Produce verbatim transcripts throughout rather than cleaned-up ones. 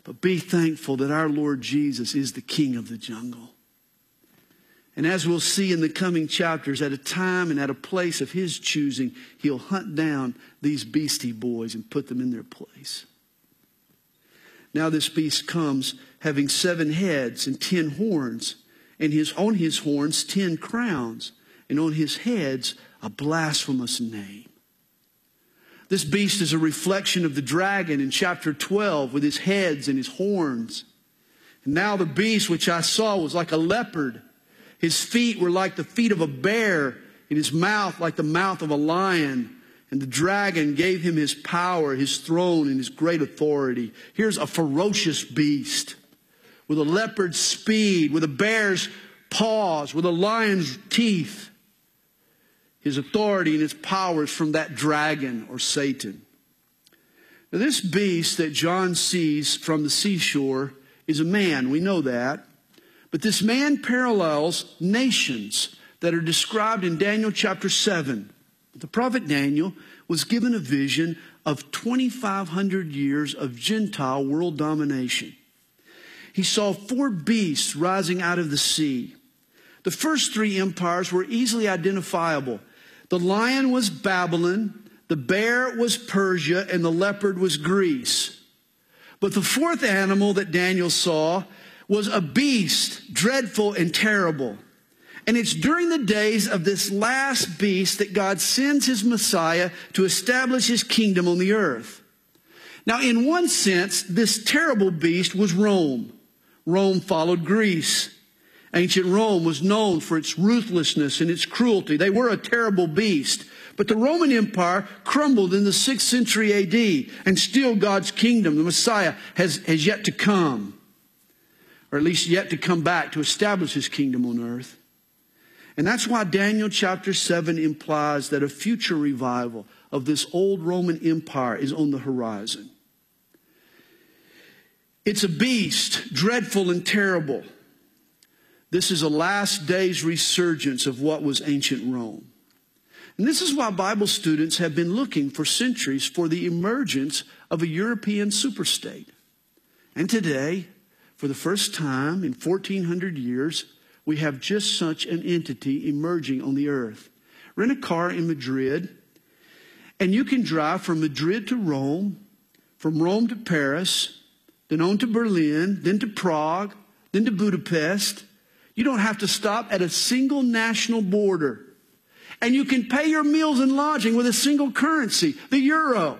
But be thankful that our Lord Jesus is the King of the jungle. And as we'll see in the coming chapters, at a time and at a place of his choosing, he'll hunt down these beastie boys and put them in their place. Now this beast comes having seven heads and ten horns, and his, on his horns ten crowns, and on his heads a blasphemous name. This beast is a reflection of the dragon in chapter twelve with his heads and his horns. And now the beast which I saw was like a leopard. His feet were like the feet of a bear, and his mouth like the mouth of a lion. And the dragon gave him his power, his throne, and his great authority. Here's a ferocious beast with a leopard's speed, with a bear's paws, with a lion's teeth. His authority and his power is from that dragon or Satan. Now this beast that John sees from the seashore is a man. We know that. But this man parallels nations that are described in Daniel chapter seven. The prophet Daniel was given a vision of twenty-five hundred years of Gentile world domination. He saw four beasts rising out of the sea. The first three empires were easily identifiable. The lion was Babylon, the bear was Persia, and the leopard was Greece. But the fourth animal that Daniel saw was a beast, dreadful and terrible. And it's during the days of this last beast that God sends his Messiah to establish his kingdom on the earth. Now, in one sense, this terrible beast was Rome. Rome followed Greece. Ancient Rome was known for its ruthlessness and its cruelty. They were a terrible beast. But the Roman Empire crumbled in the sixth century A D, and still God's kingdom, the Messiah, has, has yet to come. Or at least yet to come back to establish his kingdom on earth. And that's why Daniel chapter seven implies that a future revival of this old Roman Empire is on the horizon. It's a beast, dreadful and terrible. This is a last days resurgence of what was ancient Rome. And this is why Bible students have been looking for centuries for the emergence of a European superstate. And today, for the first time in fourteen hundred years, we have just such an entity emerging on the earth. Rent a car in Madrid, and you can drive from Madrid to Rome, from Rome to Paris, then on to Berlin, then to Prague, then to Budapest. You don't have to stop at a single national border. And you can pay your meals and lodging with a single currency, the euro.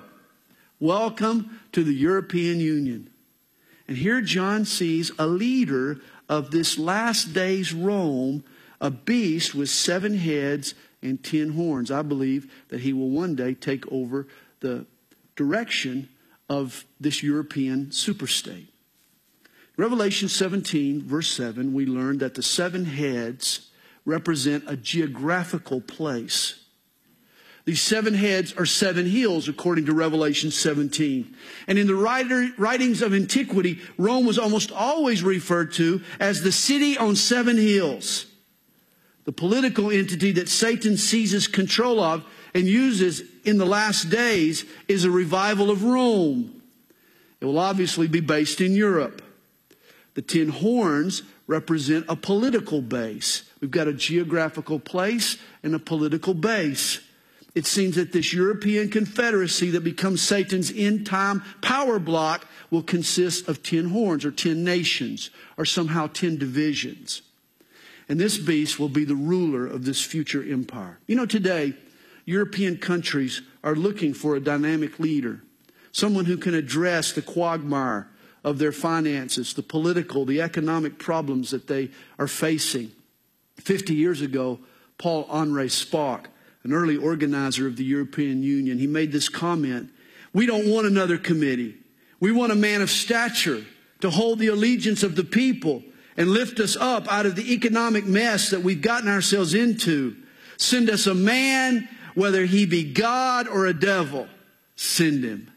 Welcome to the European Union. And here John sees a leader of this last days Rome, a beast with seven heads and ten horns. I believe that he will one day take over the direction of this European superstate. Revelation seventeen, verse seven, we learn that the seven heads represent a geographical place. These seven heads are seven hills, according to Revelation seventeen. And in the writer, writings of antiquity, Rome was almost always referred to as the city on seven hills. The political entity that Satan seizes control of and uses in the last days is a revival of Rome. It will obviously be based in Europe. The ten horns represent a political base. We've got a geographical place and a political base. It seems that this European confederacy that becomes Satan's end-time power block will consist of ten horns or ten nations or somehow ten divisions. And this beast will be the ruler of this future empire. You know, today, European countries are looking for a dynamic leader, someone who can address the quagmire of their finances, the political, the economic problems that they are facing. Fifty years ago, Paul-Henri Spaak, an early organizer of the European Union, he made this comment: we don't want another committee. We want a man of stature to hold the allegiance of the people and lift us up out of the economic mess that we've gotten ourselves into. Send us a man, whether he be God or a devil, send him.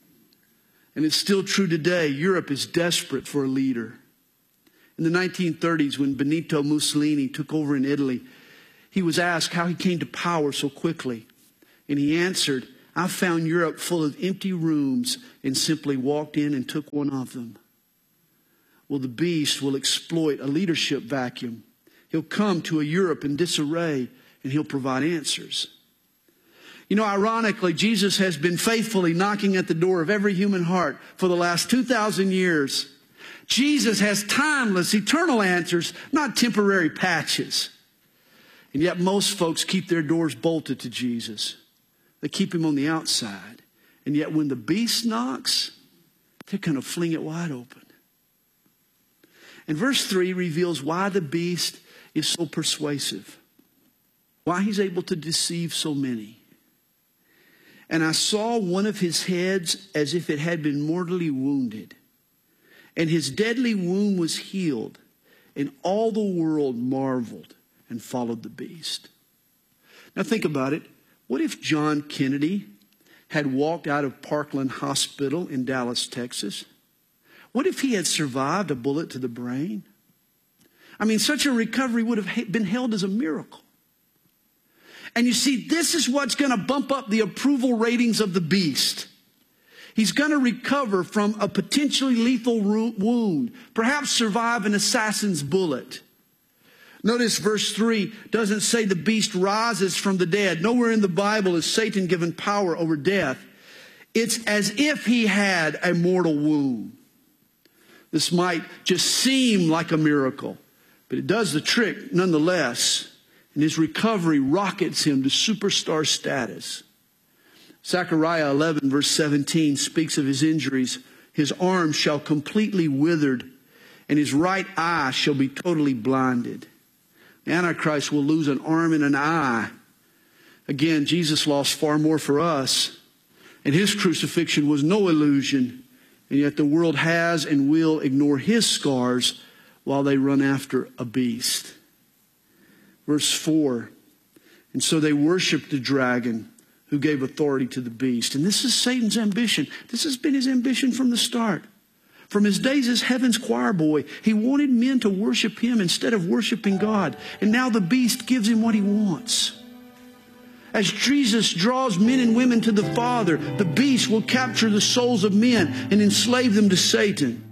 And it's still true today. Europe is desperate for a leader. In the nineteen thirties, when Benito Mussolini took over in Italy, he was asked how he came to power so quickly. And he answered, I found Europe full of empty rooms and simply walked in and took one of them. well, the beast will exploit a leadership vacuum. He'll come to a Europe in disarray, and he'll provide answers. You know, ironically, Jesus has been faithfully knocking at the door of every human heart for the last two thousand years. Jesus has timeless, eternal answers, not temporary patches. And yet most folks keep their doors bolted to Jesus. They keep him on the outside. And yet when the beast knocks, they're going to fling it wide open. And verse three reveals why the beast is so persuasive. Why he's able to deceive so many. And I saw one of his heads as if it had been mortally wounded. And his deadly wound was healed. And all the world marveled and followed the beast. Now think about it. What if John Kennedy had walked out of Parkland Hospital in Dallas, Texas? What if he had survived a bullet to the brain? I mean, such a recovery would have been held as a miracle. And you see, this is what's going to bump up the approval ratings of the beast. He's going to recover from a potentially lethal wound, perhaps survive an assassin's bullet. Notice verse three doesn't say the beast rises from the dead. Nowhere in the Bible is Satan given power over death. It's as if he had a mortal wound. This might just seem like a miracle, but it does the trick nonetheless. And his recovery rockets him to superstar status. Zechariah eleven verse seventeen speaks of his injuries. His arm shall completely withered, and his right eye shall be totally blinded. The Antichrist will lose an arm and an eye. Again, Jesus lost far more for us. And his crucifixion was no illusion. And yet the world has and will ignore his scars while they run after a beast. Verse four, and so they worshiped the dragon who gave authority to the beast. And this is Satan's ambition. This has been his ambition from the start. From his days as heaven's choir boy, he wanted men to worship him instead of worshiping God. And now the beast gives him what he wants. As Jesus draws men and women to the Father, the beast will capture the souls of men and enslave them to Satan.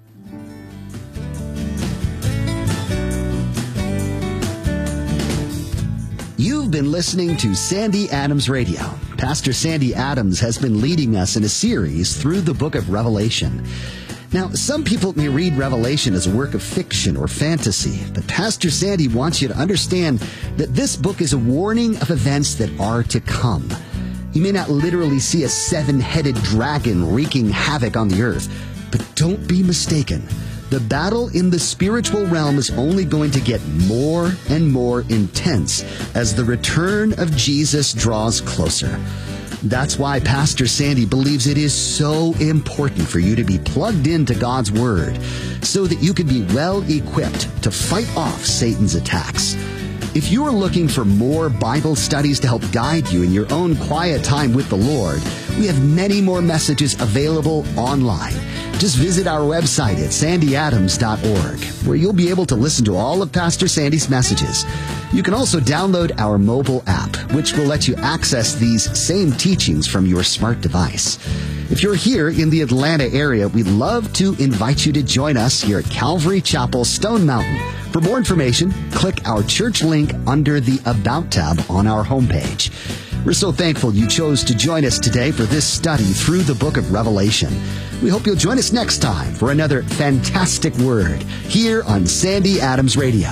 You've been listening to Sandy Adams Radio. Pastor Sandy Adams has been leading us in a series through the book of Revelation. Now, some people may read Revelation as a work of fiction or fantasy, but Pastor Sandy wants you to understand that this book is a warning of events that are to come. You may not literally see a seven-headed dragon wreaking havoc on the earth, but don't be mistaken. The battle in the spiritual realm is only going to get more and more intense as the return of Jesus draws closer. That's why Pastor Sandy believes it is so important for you to be plugged into God's Word so that you can be well equipped to fight off Satan's attacks. If you are looking for more Bible studies to help guide you in your own quiet time with the Lord, we have many more messages available online. Just visit our website at sandy adams dot org, where you'll be able to listen to all of Pastor Sandy's messages. You can also download our mobile app, which will let you access these same teachings from your smart device. If you're here in the Atlanta area, we'd love to invite you to join us here at Calvary Chapel, Stone Mountain. For more information, click our church link under the About tab on our homepage. We're so thankful you chose to join us today for this study through the book of Revelation. We hope you'll join us next time for another fantastic word here on Sandy Adams Radio.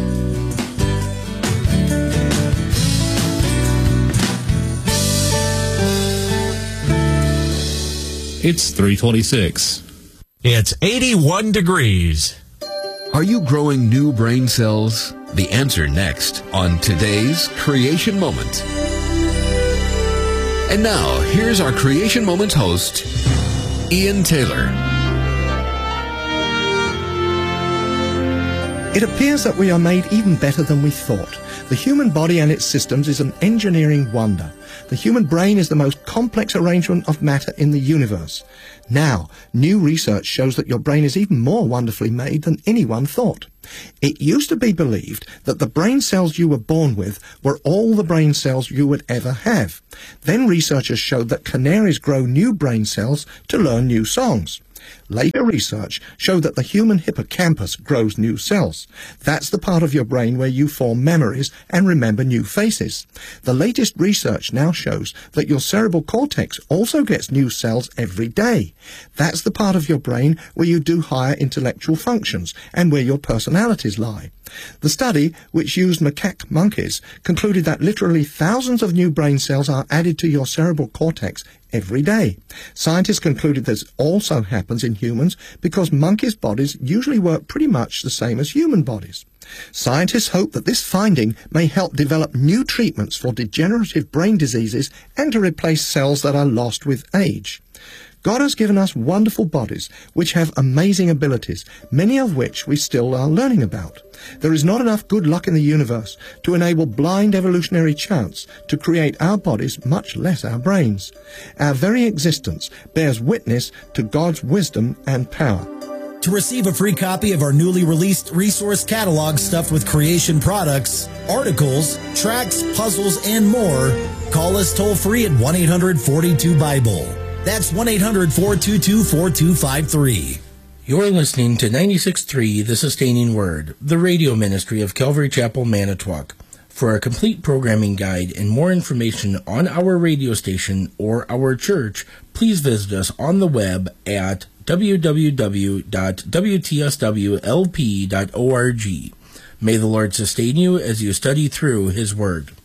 It's three twenty-six. It's eighty-one degrees. Are you growing new brain cells? The answer next on today's Creation Moment. And now, here's our Creation Moment host, Ian Taylor. It appears that we are made even better than we thought. The human body and its systems is an engineering wonder. The human brain is the most complex arrangement of matter in the universe. Now, new research shows that your brain is even more wonderfully made than anyone thought. It used to be believed that the brain cells you were born with were all the brain cells you would ever have. Then researchers showed that canaries grow new brain cells to learn new songs. Later research showed that the human hippocampus grows new cells. That's the part of your brain where you form memories and remember new faces. The latest research now shows that your cerebral cortex also gets new cells every day. That's the part of your brain where you do higher intellectual functions and where your personalities lie. The study, which used macaque monkeys, concluded that literally thousands of new brain cells are added to your cerebral cortex every day. Scientists concluded this also happens in humans because monkeys' bodies usually work pretty much the same as human bodies. Scientists hope that this finding may help develop new treatments for degenerative brain diseases and to replace cells that are lost with age. God has given us wonderful bodies which have amazing abilities, many of which we still are learning about. There is not enough good luck in the universe to enable blind evolutionary chance to create our bodies, much less our brains. Our very existence bears witness to God's wisdom and power. To receive a free copy of our newly released resource catalog stuffed with creation products, articles, tracts, puzzles, and more, call us toll-free at one eight hundred forty-two Bible. That's one eight hundred four two two four two five three. You're listening to ninety-six point three The Sustaining Word, the radio ministry of Calvary Chapel, Manitowoc. For a complete programming guide and more information on our radio station or our church, please visit us on the web at w w w dot w t s w l p dot org. May the Lord sustain you as you study through His Word.